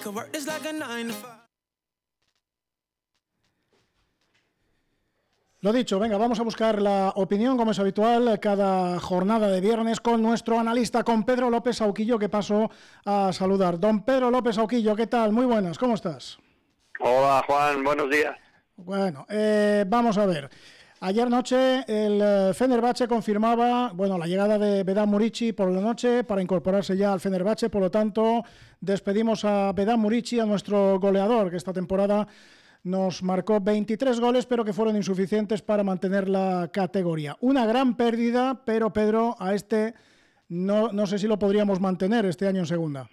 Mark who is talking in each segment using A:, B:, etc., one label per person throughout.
A: could work this like a 9 to 5.
B: Lo dicho, venga, vamos a buscar la opinión, como es habitual, cada jornada de viernes con nuestro analista, con Pedro López Sauquillo, que paso a saludar. Don Pedro López Sauquillo, ¿qué tal? Muy buenas, ¿cómo estás?
C: Hola, Juan, buenos días.
B: Bueno, vamos a ver. Ayer noche el Fenerbahce confirmaba, la llegada de Vedat Muriqi por la noche para incorporarse ya al Fenerbahce, por lo tanto, despedimos a Vedat Muriqi, a nuestro goleador, que esta temporada nos marcó 23 goles, pero que fueron insuficientes para mantener la categoría. Una gran pérdida, pero Pedro, a no sé si lo podríamos mantener este año en segunda.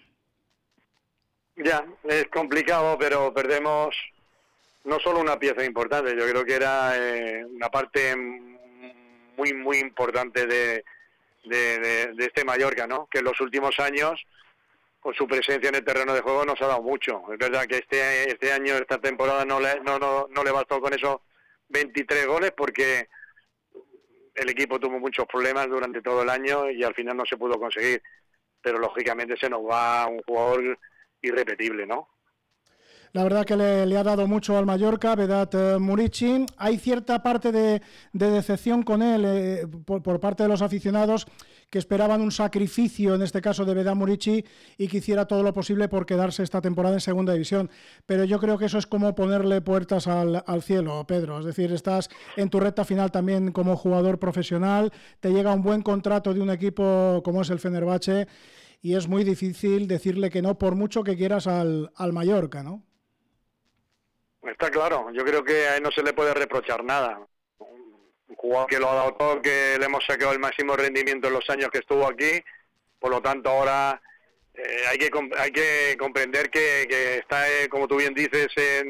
C: Ya, es complicado, pero perdemos no solo una pieza importante, yo creo que era una parte muy, muy importante de este Mallorca, ¿no? Que en los últimos años, con su presencia en el terreno de juego, nos ha dado mucho. Es verdad que este año, esta temporada, no le bastó con esos 23 goles, porque el equipo tuvo muchos problemas durante todo el año y al final no se pudo conseguir. Pero lógicamente se nos va un jugador irrepetible, ¿no?
B: La verdad que le ha dado mucho al Mallorca, Vedat Muriqi. Hay cierta parte de decepción con él por parte de los aficionados, que esperaban un sacrificio, en este caso de Vedat Muriqi, y que hiciera todo lo posible por quedarse esta temporada en segunda división. Pero yo creo que eso es como ponerle puertas al cielo, Pedro. Es decir, estás en tu recta final también como jugador profesional, te llega un buen contrato de un equipo como es el Fenerbahce, y es muy difícil decirle que no, por mucho que quieras al Mallorca, ¿no?
C: Está claro, yo creo que a él no se le puede reprochar nada. Un jugador que lo ha dado todo, que le hemos sacado el máximo rendimiento en los años que estuvo aquí, por lo tanto ahora hay que comprender que está, como tú bien dices,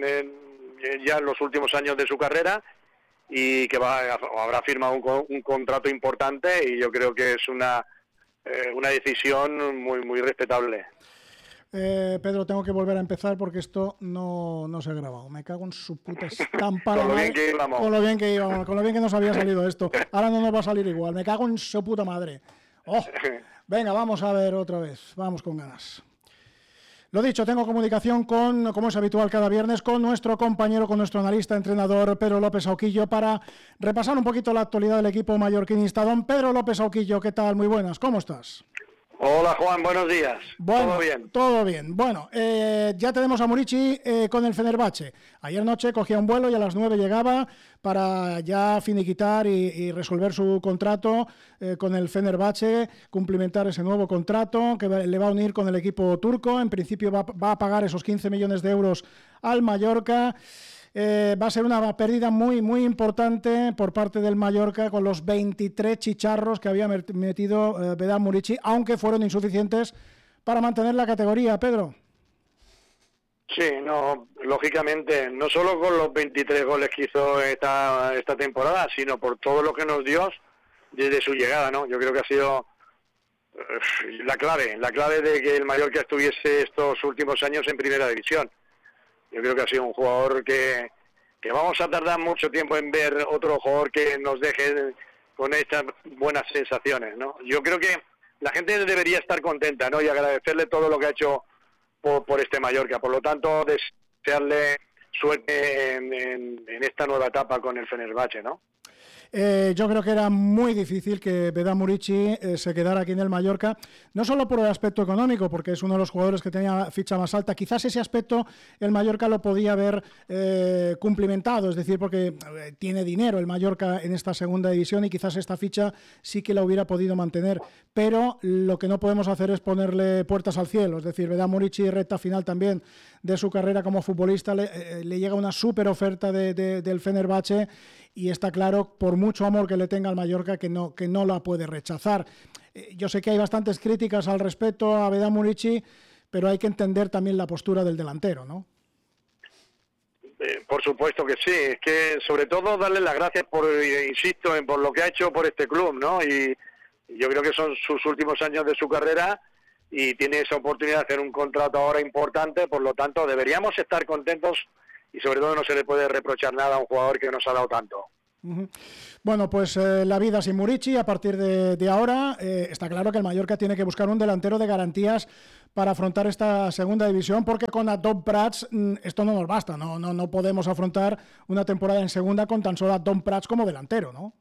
C: ya en los últimos años de su carrera, y que habrá firmado un contrato importante, y yo creo que es una decisión muy, muy respetable.
B: Pedro, tengo que volver a empezar porque esto no se ha grabado. Me cago en su puta estampa.
C: Con lo bien que íbamos.
B: Con lo bien que íbamos, con lo bien que nos había salido esto. Ahora no nos va a salir igual. Me cago en su puta madre. Oh, venga, vamos a ver otra vez. Vamos con ganas. Lo dicho, tengo comunicación como es habitual cada viernes, con nuestro compañero, con nuestro analista, entrenador Pedro López Sauquillo, para repasar un poquito la actualidad del equipo mallorquinista. Don Pedro López Sauquillo, ¿qué tal? Muy buenas, ¿cómo estás?
C: Hola, Juan, buenos días.
B: Bueno,
C: ¿Todo bien?
B: Todo bien. Bueno, ya tenemos a Muriqi con el Fenerbahce. Ayer noche cogía un vuelo y a las 9 llegaba para ya finiquitar y resolver su contrato con el Fenerbahce, cumplimentar ese nuevo contrato que le va a unir con el equipo turco. En principio va a pagar esos 15 millones de euros al Mallorca. Va a ser una pérdida muy, muy importante por parte del Mallorca, con los 23 chicharros que había metido Vedat Muriqi, aunque fueron insuficientes para mantener la categoría, Pedro.
C: Sí, no, lógicamente, no solo con los 23 goles que hizo esta temporada, sino por todo lo que nos dio desde su llegada, ¿no? Yo creo que ha sido la clave de que el Mallorca estuviese estos últimos años en primera división. Yo creo que ha sido un jugador que vamos a tardar mucho tiempo en ver otro jugador que nos deje con estas buenas sensaciones, ¿no? Yo creo que la gente debería estar contenta, ¿no? Y agradecerle todo lo que ha hecho por este Mallorca. Por lo tanto, desearle suerte en esta nueva etapa con el Fenerbahce, ¿no?
B: Yo creo que era muy difícil que Vedat Muriqi se quedara aquí en el Mallorca, no solo por el aspecto económico, porque es uno de los jugadores que tenía ficha más alta. Quizás ese aspecto el Mallorca lo podía haber cumplimentado, es decir, porque tiene dinero el Mallorca en esta segunda división y quizás esta ficha sí que la hubiera podido mantener, pero lo que no podemos hacer es ponerle puertas al cielo. Es decir, Vedat Muriqi, recta final también de su carrera como futbolista, le llega una súper oferta del Fenerbahce, y está claro, por mucho amor que le tenga al Mallorca, que no la puede rechazar. Yo sé que hay bastantes críticas al respecto a Vedat Muriqi, pero hay que entender también la postura del delantero, ¿no?
C: Por supuesto que sí, es que sobre todo darle las gracias insisto, por lo que ha hecho por este club, ¿no? Y yo creo que son sus últimos años de su carrera y tiene esa oportunidad de hacer un contrato ahora importante, por lo tanto deberíamos estar contentos, y sobre todo no se le puede reprochar nada a un jugador que nos ha dado tanto.
B: Bueno, pues la vida sin Murici a partir de ahora. Está claro que el Mallorca tiene que buscar un delantero de garantías para afrontar esta segunda división, porque con Adom Prats esto no nos basta. No podemos afrontar una temporada en segunda con tan solo Adom Prats como delantero, ¿no?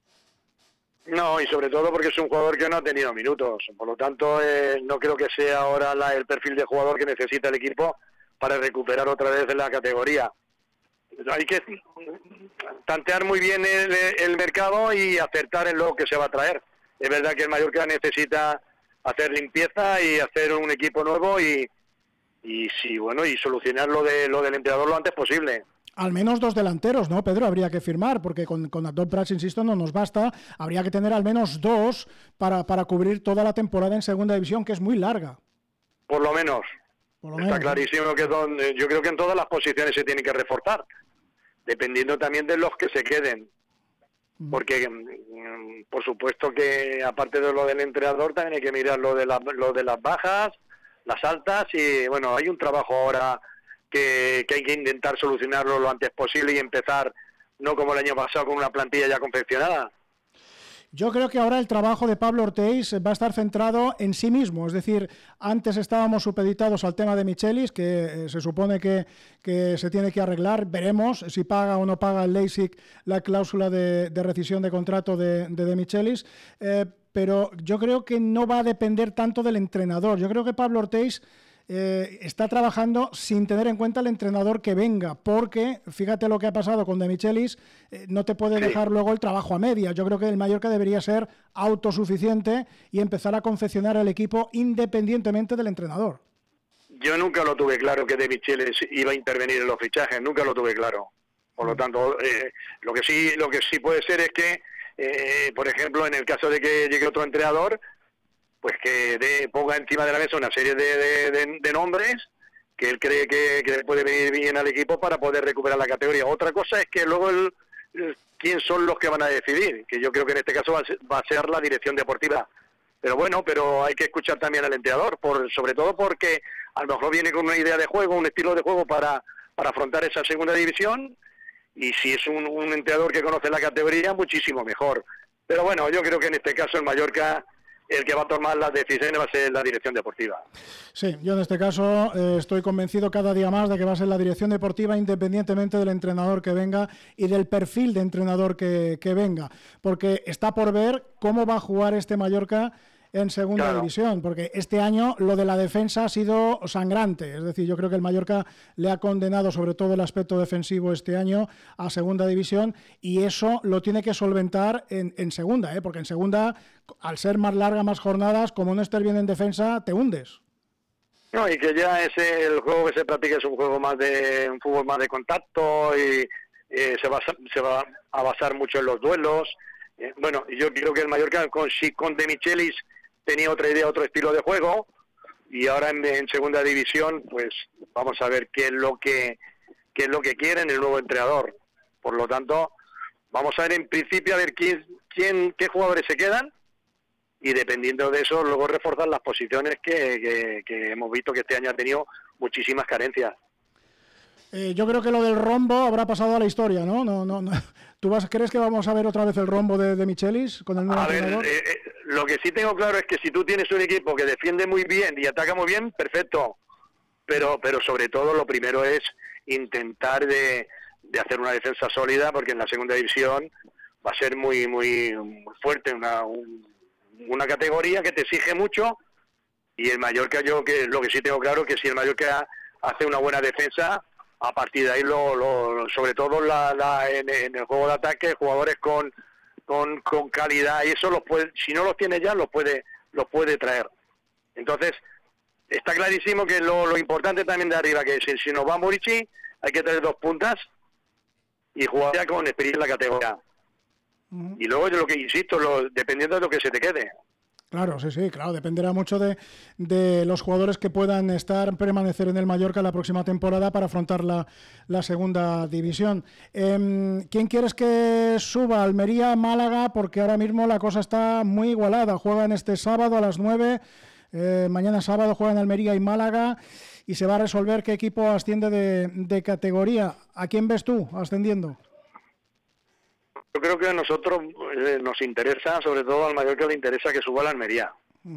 C: No, y sobre todo porque es un jugador que no ha tenido minutos. Por lo tanto, no creo que sea ahora el perfil de jugador que necesita el equipo para recuperar otra vez la categoría. Hay que tantear muy bien el mercado y acertar en lo que se va a traer. Es verdad que el Mallorca necesita hacer limpieza y hacer un equipo nuevo y sí, bueno, y solucionar lo del entrenador lo antes posible.
B: Al menos 2 delanteros, ¿no, Pedro? Habría que firmar, porque con Adom Prats, insisto, no nos basta. Habría que tener al menos 2 para cubrir toda la temporada en segunda división, que es muy larga.
C: Por lo menos. Está clarísimo que yo creo que en todas las posiciones se tiene que reforzar, dependiendo también de los que se queden. Porque, por supuesto que aparte de lo del entrenador, también hay que mirar lo de las bajas, las altas, y bueno, hay un trabajo ahora que hay que intentar solucionarlo lo antes posible y empezar, no como el año pasado, con una plantilla ya confeccionada.
B: Yo creo que ahora el trabajo de Pablo Ortéis va a estar centrado en sí mismo, es decir, antes estábamos supeditados al tema de Michelis, que se supone que se tiene que arreglar, veremos si paga o no paga el Leipzig la cláusula de rescisión de contrato de Michelis, pero yo creo que no va a depender tanto del entrenador. Yo creo que Pablo Ortéis está trabajando sin tener en cuenta el entrenador que venga, porque fíjate lo que ha pasado con De Michelis, no te puede dejar luego el trabajo a media. Yo creo que el Mallorca debería ser autosuficiente y empezar a confeccionar el equipo independientemente del entrenador.
C: Yo nunca lo tuve claro que De Michelis iba a intervenir en los fichajes, nunca lo tuve claro. Por lo tanto, lo que sí puede ser es que, por ejemplo, en el caso de que llegue otro entrenador, pues que ponga encima de la mesa una serie de nombres que él cree que puede venir bien al equipo para poder recuperar la categoría. Otra cosa es que luego quién son los que van a decidir, que yo creo que en este caso va a ser la dirección deportiva. Pero bueno, pero hay que escuchar también al entrenador, sobre todo porque a lo mejor viene con una idea de juego, un estilo de juego para afrontar esa segunda división, y si es un entrenador que conoce la categoría, muchísimo mejor. Pero bueno, yo creo que en este caso el Mallorca, el que va a tomar las decisiones va a ser la dirección deportiva.
B: Sí, yo en este caso estoy convencido cada día más de que va a ser la dirección deportiva, independientemente del entrenador que venga y del perfil de entrenador que venga, porque está por ver cómo va a jugar este Mallorca en segunda división, porque este año lo de la defensa ha sido sangrante, es decir, yo creo que el Mallorca le ha condenado sobre todo el aspecto defensivo este año a segunda división, y eso lo tiene que solventar en segunda, porque en segunda, al ser más larga, más jornadas, como no estés bien en defensa, te hundes.
C: No, y que ya el juego que se practica es un fútbol más de contacto, y se va a basar mucho en los duelos. Bueno, yo creo que el Mallorca con De Michelis tenía otra idea, otro estilo de juego, y ahora en segunda división, pues vamos a ver qué es lo que quieren el nuevo entrenador. Por lo tanto, vamos a ver en principio a ver qué jugadores se quedan, y dependiendo de eso luego reforzar las posiciones que hemos visto que este año ha tenido muchísimas carencias.
B: Yo creo que lo del rombo habrá pasado a la historia, ¿no? No. ¿Tú crees que vamos a ver otra vez el rombo de Michelis con el nuevo entrenador?
C: Lo que sí tengo claro es que si tú tienes un equipo que defiende muy bien y ataca muy bien, perfecto. Pero sobre todo lo primero es intentar de hacer una defensa sólida, porque en la segunda división va a ser muy muy fuerte, una categoría que te exige mucho, y el Mallorca, lo que sí tengo claro es que si el Mallorca hace una buena defensa, a partir de ahí sobre todo en el juego de ataque, jugadores con calidad, y eso si no los tiene ya los puede traer. Entonces está clarísimo que lo importante también de arriba, que si nos va Murici, hay que tener 2 puntas y jugar ya con experiencia en la categoría. Y luego yo lo que insisto, dependiendo de lo que se te quede.
B: Claro, sí, claro, dependerá mucho de los jugadores que puedan permanecer en el Mallorca la próxima temporada para afrontar la segunda división. ¿Quién quieres que suba? Almería, Málaga, porque ahora mismo la cosa está muy igualada. Juegan este sábado a las 9, mañana sábado juegan Almería y Málaga, y se va a resolver qué equipo asciende de categoría. ¿A quién ves tú ascendiendo?
C: yo creo que a nosotros nos interesa, sobre todo al Mallorca le interesa que suba la Almería.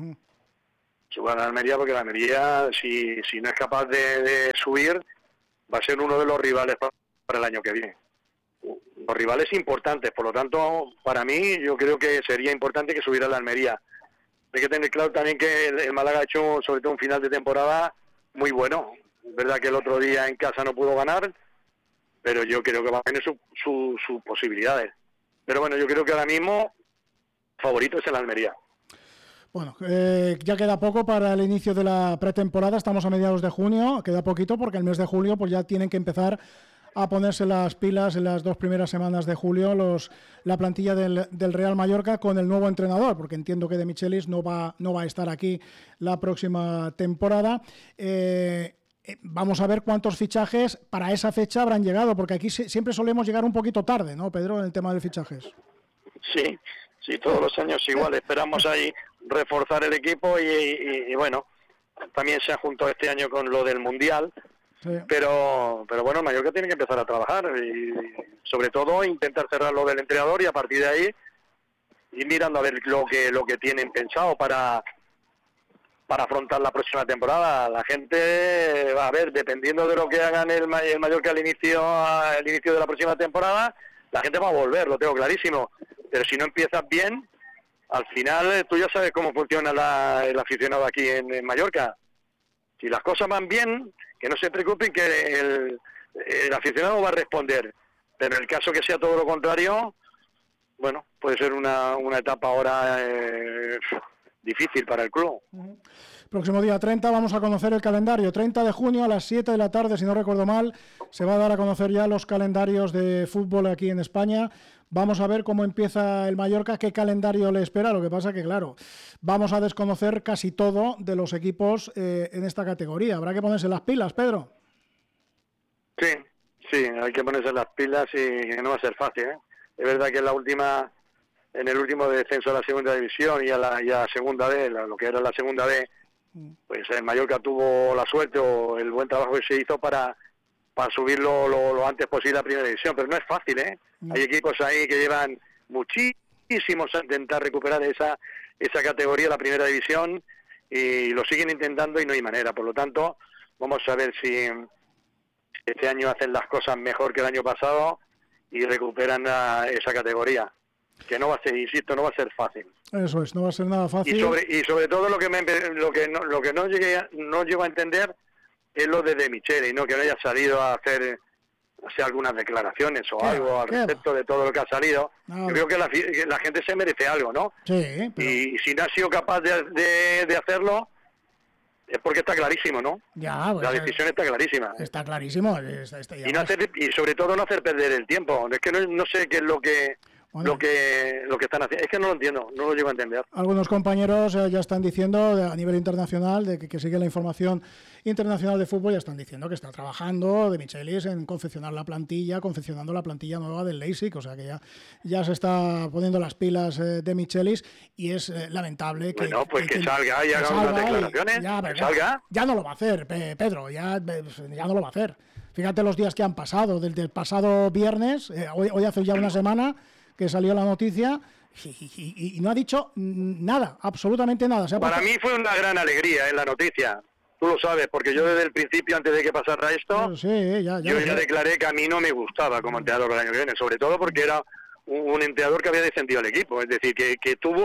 C: Suba la Almería, porque la Almería, si no es capaz de subir, va a ser uno de los rivales para el año que viene. Los rivales importantes, por lo tanto, para mí, yo creo que sería importante que subiera la Almería. Hay que tener claro también que el Málaga ha hecho, sobre todo, un final de temporada muy bueno. Es verdad que el otro día en casa no pudo ganar, pero yo creo que va a tener sus posibilidades. Pero bueno, yo creo que ahora mismo favorito es el Almería.
B: Bueno, ya queda poco para el inicio de la pretemporada, estamos a mediados de junio, queda poquito porque el mes de julio pues ya tienen que empezar a ponerse las pilas en las 2 primeras semanas de julio la plantilla del Real Mallorca con el nuevo entrenador, porque entiendo que De Michelis no va a estar aquí la próxima temporada. Vamos a ver cuántos fichajes para esa fecha habrán llegado, porque aquí siempre solemos llegar un poquito tarde, ¿no, Pedro, en el tema de fichajes?
C: Sí, todos los años igual, esperamos ahí reforzar el equipo y bueno, también se ha juntado este año con lo del Mundial, sí. pero bueno, Mallorca tiene que empezar a trabajar y sobre todo intentar cerrar lo del entrenador y a partir de ahí ir mirando a ver lo que tienen pensado para afrontar la próxima temporada. La gente va a ver, dependiendo de lo que hagan el Mallorca al inicio de la próxima temporada, la gente va a volver, lo tengo clarísimo. Pero si no empiezas bien, al final tú ya sabes cómo funciona el aficionado aquí en Mallorca. Si las cosas van bien, que no se preocupen, que el aficionado va a responder. Pero en el caso que sea todo lo contrario, bueno, puede ser una etapa ahora difícil para el club.
B: Próximo día 30 vamos a conocer el calendario. 30 de junio a las 7 de la tarde, si no recuerdo mal, se va a dar a conocer ya los calendarios de fútbol aquí en España. Vamos a ver cómo empieza el Mallorca, qué calendario le espera. Lo que pasa que, claro, vamos a desconocer casi todo de los equipos en esta categoría. Habrá que ponerse las pilas, Pedro.
C: Sí, hay que ponerse las pilas y no va a ser fácil, ¿eh? Es verdad que en el último descenso a la segunda división y a la segunda B, lo que era la segunda B, pues el Mallorca tuvo la suerte o el buen trabajo que se hizo para subirlo lo antes posible a primera división, pero no es fácil, ¿eh? Hay equipos ahí que llevan muchísimos a intentar recuperar esa categoría, la primera división, y lo siguen intentando y no hay manera. Por lo tanto, vamos a ver si este año hacen las cosas mejor que el año pasado y recuperan esa categoría, que no va a ser, insisto, no va a ser fácil.
B: Eso es, no va a ser nada fácil.
C: Y sobre todo lo que no llego a entender es lo de Michelis, ¿no? Que no haya salido a hacer algunas declaraciones o algo al respecto de todo lo que ha salido. Yo creo que la gente se merece algo, ¿no?
B: Sí, pero...
C: Y si no ha sido capaz de hacerlo, es porque está clarísimo, ¿no?
B: Ya, pues,
C: la decisión está clarísima.
B: Está clarísimo.
C: Y sobre todo no hacer perder el tiempo. Es que no sé qué es lo que están haciendo. Es que no lo entiendo, no lo llego a entender.
B: Algunos compañeros ya están diciendo a nivel internacional, de que sigue la información internacional de fútbol, ya están diciendo que está trabajando De Michelis en confeccionando la plantilla nueva del Leipzig, o sea que ya se está poniendo las pilas De Michelis y es lamentable que...
C: Bueno, pues que salga y haga unas declaraciones, salga.
B: Ya no lo va a hacer, Pedro, ya no lo va a hacer. Fíjate los días que han pasado, desde el pasado viernes, hoy hace ya una semana que salió la noticia y no ha dicho nada, absolutamente nada.
C: Para mí fue una gran alegría la noticia, tú lo sabes, porque yo desde el principio, antes de que pasara esto, yo ya declaré que a mí no me gustaba como entrenador el año que viene, sobre todo porque era un entrenador que había descendido al equipo, es decir, que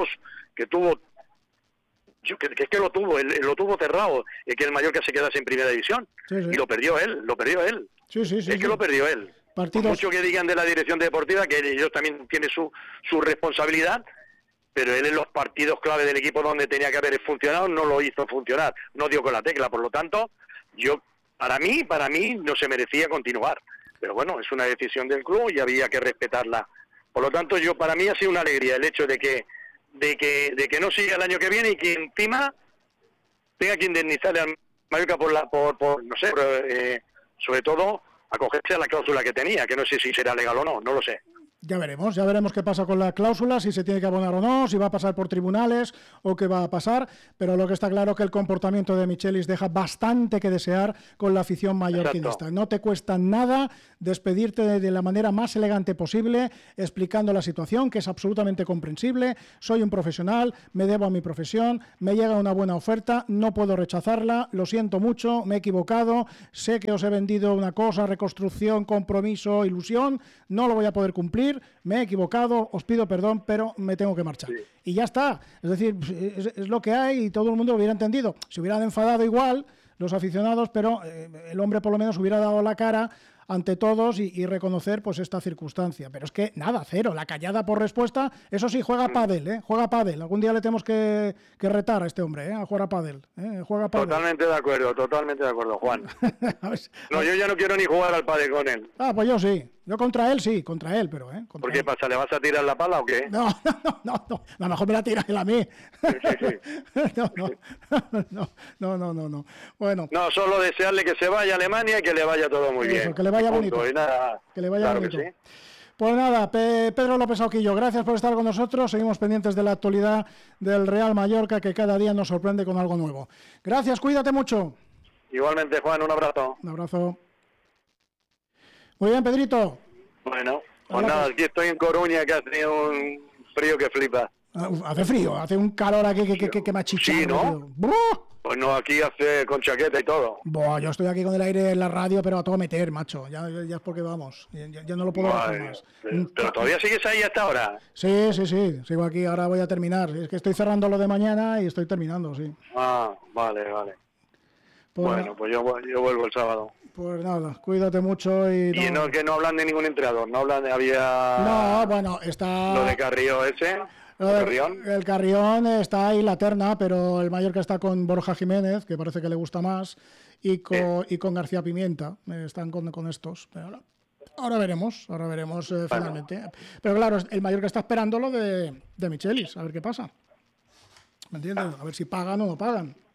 C: lo tuvo cerrado, que el Mallorca se quedase en primera división, y lo perdió él. Lo perdió él.
B: Partidos...
C: Mucho que digan de la dirección deportiva, que ellos también tienen su responsabilidad, pero él en los partidos clave del equipo donde tenía que haber funcionado no lo hizo funcionar, no dio con la tecla. Por lo tanto, para mí no se merecía continuar, pero bueno, es una decisión del club y había que respetarla. Por lo tanto, para mí ha sido una alegría el hecho de que no siga el año que viene y que encima tenga que indemnizarle al Mallorca sobre todo acogerse a la cláusula que tenía, que no sé si será legal o no lo sé.
B: Ya veremos qué pasa con la cláusula, si se tiene que abonar o no, si va a pasar por tribunales o qué va a pasar, pero lo que está claro es que el comportamiento de Michelis deja bastante que desear con la afición mallorquinista. No te cuesta nada despedirte de la manera más elegante posible, explicando la situación, que es absolutamente comprensible. Soy un profesional, me debo a mi profesión, me llega una buena oferta, no puedo rechazarla, lo siento mucho, me he equivocado, sé que os he vendido una cosa, reconstrucción, compromiso, ilusión, no lo voy a poder cumplir, me he equivocado, os pido perdón, pero me tengo que marchar. Sí. Y ya está. Es decir, es lo que hay y todo el mundo lo hubiera entendido. Se hubieran enfadado igual los aficionados, pero el hombre por lo menos hubiera dado la cara ante todos y reconocer pues esta circunstancia. Pero es que nada, cero, la callada por respuesta. Eso sí, juega pádel, juega pádel. Algún día le tenemos que retar a este hombre, a jugar a pádel. Juega pádel.
C: Totalmente de acuerdo, Juan. No, yo ya no quiero ni jugar al pádel con él.
B: Ah, pues yo sí. Yo contra él, pero...
C: ¿Por qué pasa? ¿Le vas a tirar la pala o qué?
B: No. A lo mejor me la tira él a mí.
C: Sí.
B: No. Bueno.
C: No, solo desearle que se vaya a Alemania y que le vaya todo muy bien.
B: Que le vaya bonito.
C: Y nada,
B: que le vaya bonito. Que sí. Pues nada, Pedro López Auquillo, gracias por estar con nosotros. Seguimos pendientes de la actualidad del Real Mallorca, que cada día nos sorprende con algo nuevo. Gracias, cuídate mucho.
C: Igualmente, Juan, un abrazo.
B: Un abrazo. Muy bien, Pedrito.
C: Bueno, pues nada, aquí estoy en Coruña, que ha tenido un frío que flipa.
B: Hace frío, hace un calor aquí que me achicha.
C: Sí, ¿no? Pues no, aquí hace con chaqueta y todo.
B: Yo estoy aquí con el aire en la radio, pero a todo meter, macho. Ya es porque vamos. Ya no lo puedo hacer más.
C: ¿Pero todavía sigues ahí hasta ahora?
B: Sí. Sigo aquí, ahora voy a terminar. Es que estoy cerrando lo de mañana y estoy terminando, sí.
C: Ah, vale. Bueno, pues yo vuelvo el sábado.
B: Pues nada, cuídate mucho y...
C: No, que no hablan de ningún entrenador, no hablan de...
B: No, bueno, está...
C: Lo de Carrió ese...
B: El Carrión está ahí la terna, pero el Mallorca está con Borja Jiménez, que parece que le gusta más, y con García Pimienta. Están con estos. Pero ahora veremos finalmente. Pero claro, el Mallorca está esperando lo de Michelis, a ver qué pasa. ¿Me entiendes? A ver si pagan o no pagan.